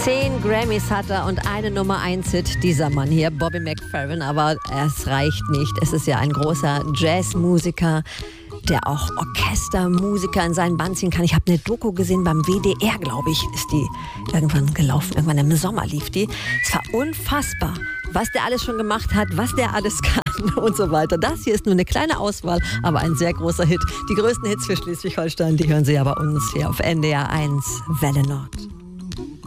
10 Grammys hat er und eine Nummer-1-Hit, dieser Mann hier, Bobby McFerrin. Aber es reicht nicht. Es ist ja ein großer Jazzmusiker, der auch Orchestermusiker in seinen Band ziehen kann. Ich habe eine Doku gesehen beim WDR, glaube ich, ist die irgendwann gelaufen. Irgendwann im Sommer lief die. Es war unfassbar, was der alles schon gemacht hat, was der alles kann und so weiter. Das hier ist nur eine kleine Auswahl, aber ein sehr großer Hit. Die größten Hits für Schleswig-Holstein, die hören Sie ja bei uns hier auf NDR 1 Welle Nord.